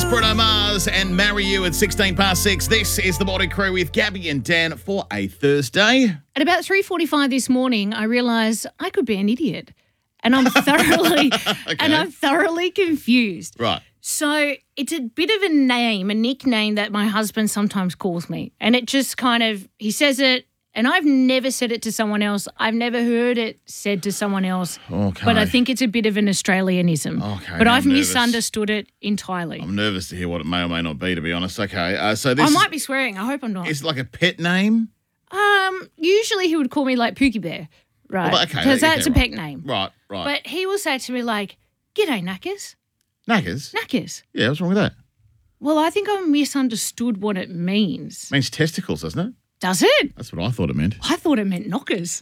Bruno Mars and Marry You at 16 past 6. This is the Morning Crew with Gabby and Dan for a Thursday. At about 3:45 this morning, I realised I could be an idiot, and I'm thoroughly I'm thoroughly confused. Right. So it's a bit of a nickname that my husband sometimes calls me, and it just he says it. And I've never said it to someone else. I've never heard it said to someone else. Okay. But I think it's a bit of an Australianism. Okay. But I've nervous. misunderstood it entirely. I'm nervous to hear what it may or may not be, to be honest. Okay. So this I might be swearing. I hope I'm not. is like a pet name? Usually he would call me like Pookie Bear, right? Well, okay. Because that's a right. pet name. Right. But he will say to me like, "G'day, knackers." Knackers? Knackers. Yeah, what's wrong with that? Well, I think I misunderstood what it means. It means testicles, doesn't it? Does it? That's what I thought it meant. I thought it meant knockers.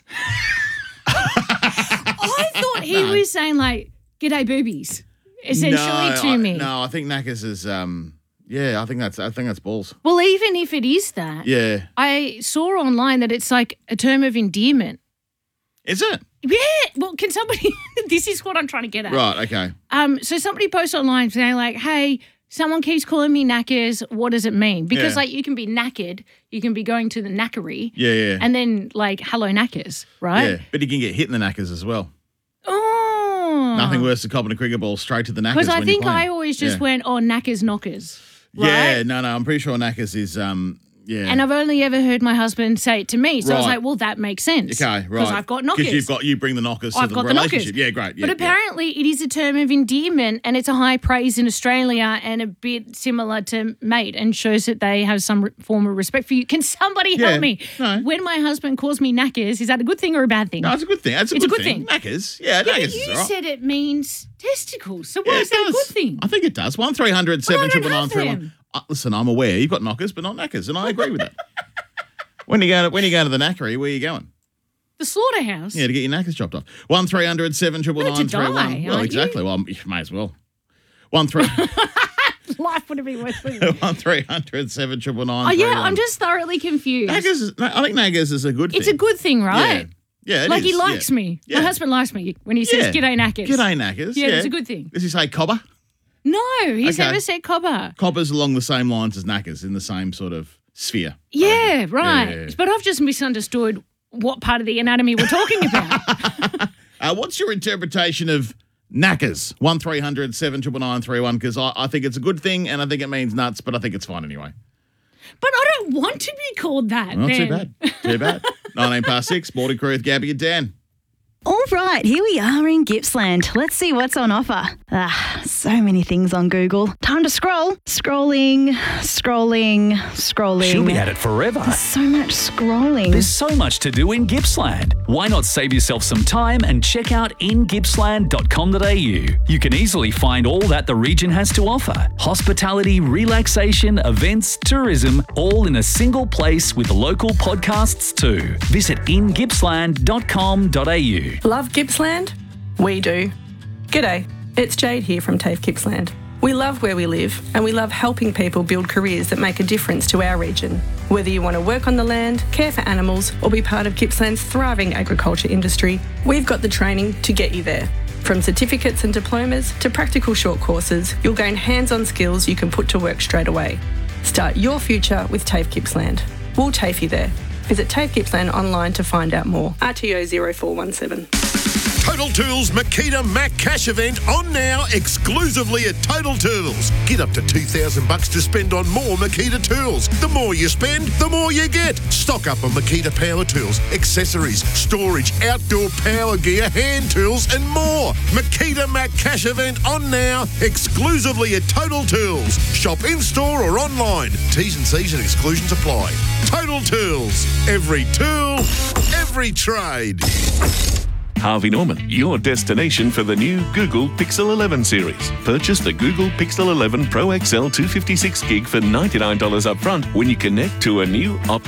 I thought he was saying like, "G'day, boobies," essentially to me. No, I think knackers is I think that's balls. Well, even if it is that, Yeah. I saw online that it's like a term of endearment. Is it? Yeah. Well, can somebody? This is what I'm trying to get at. Right, okay. So somebody posted online saying like, "Hey, someone keeps calling me knackers. What does it mean?" Because Yeah. like you can be knackered, you can be going to the knackery, Yeah. and then like, "Hello, knackers," right? Yeah. But you can get hit in the knackers as well. Oh. Nothing worse than copping a cricket ball straight to the knackers. Because I when you're think playing. I always just went, "Oh, knackers, knockers." Right? Yeah, no, I'm pretty sure knackers is yeah. And I've only ever heard my husband say it to me. So I was Right. like, well, that makes sense. Okay, right. Because I've got knockers. Because you bring the knockers I've to got the the knockers. relationship. Yeah, great. Yeah, But apparently it is a term of endearment and it's a high praise in Australia and a bit similar to mate and shows that they have some form of respect for you. Can somebody Yeah, help me? no. When my husband calls me knackers, is that a good thing or a bad thing? No, it's a good thing. It's a good thing. Knackers. Yeah, Yeah, knackers but is you all right. said it means testicles. So why Yeah, is it that a does. good thing? I think it does. 1300 7 I don't have 999 them. Listen, I'm aware you've got knockers, but not knackers, and I agree with that. When you go to the knackery, where are you going? The slaughterhouse. Yeah, to get your knackers chopped off. 1300 7 999 die, Well, aren't you? exactly. Well, you may as well. Life would be worth living. 1300 7 999 Oh, yeah, I'm just thoroughly confused. I think knackers is a good thing. It's a good thing, right? Yeah, it Like is. he likes me. Yeah. My husband likes me when he says, "G'day, knackers." G'day, knackers. Yeah, it's a good thing. Does he say cobber? No, he's Okay. never said cobber. Cobber's along the same lines as knackers in the same sort of sphere. Yeah, right. Yeah. But I've just misunderstood what part of the anatomy we're talking about. What's your interpretation of knackers? 1300 7 999 because I think it's a good thing and I think it means nuts, but I think it's fine anyway. But I don't want to be called that. Not too then. bad. Too bad. 19 past 6, Morning Crew with Gabby and Dan. All right, here we are in Gippsland. Let's see what's on offer. So many things on Google. Time to scroll. Scrolling. She'll be at it forever. So much scrolling. There's so much to do in Gippsland. Why not save yourself some time and check out ingippsland.com.au? You can easily find all that the region has to offer. Hospitality, relaxation, events, tourism, all in a single place with local podcasts too. Visit ingippsland.com.au. Love Gippsland? We do. G'day, it's Jade here from TAFE Gippsland. We love where we live and we love helping people build careers that make a difference to our region. Whether you want to work on the land, care for animals or be part of Gippsland's thriving agriculture industry, we've got the training to get you there. From certificates and diplomas to practical short courses, you'll gain hands-on skills you can put to work straight away. Start your future with TAFE Gippsland. We'll TAFE you there. Visit TAFE Gippsland online to find out more. RTO 0417. Total Tools Makita Mac Cash event on now exclusively at Total Tools. Get up to $2,000 to spend on more Makita tools. The more you spend, the more you get. Stock up on Makita power tools, accessories, storage, outdoor power gear, hand tools and more. Makita Mac Cash event on now exclusively at Total Tools. Shop in-store or online. T's and C's and exclusions apply. Total Tools. Every tool, every trade. Harvey Norman, your destination for the new Google Pixel 11 series. Purchase the Google Pixel 11 Pro XL 256 gig for $99 up front when you connect to a new